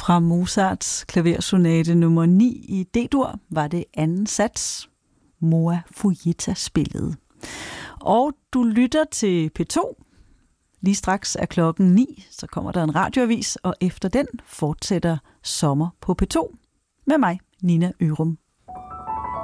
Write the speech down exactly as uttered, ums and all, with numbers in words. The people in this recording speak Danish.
Fra Mozarts klaversonate nummer ni i D-dur var det anden sats, Moa Fujita spillede. Og du lytter til P to. Lige straks er klokken ni, så kommer der en radioavis, og efter den fortsætter Sommer på P to med mig, Nina Ørum.